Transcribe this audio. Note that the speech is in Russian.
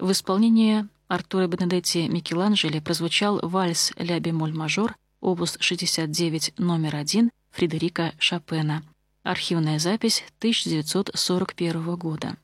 В исполнении Артура Бенедетти Микеланджело прозвучал вальс ля-бемоль-мажор, опус 69, номер 1 Фредерика Шопена. Архивная запись 1941 года.